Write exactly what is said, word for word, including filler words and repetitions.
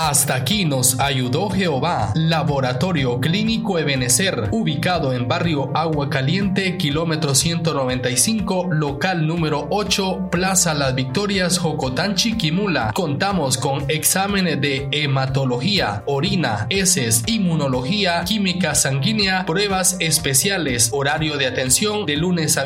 Hasta aquí nos ayudó Jehová. Laboratorio Clínico Ebenecer, ubicado en barrio Agua Caliente, kilómetro ciento noventa y cinco, local número ocho, Plaza Las Victorias, Jocotán, Chiquimula. Contamos con exámenes de hematología, orina, heces, inmunología, química sanguínea, pruebas especiales. Horario de atención de lunes a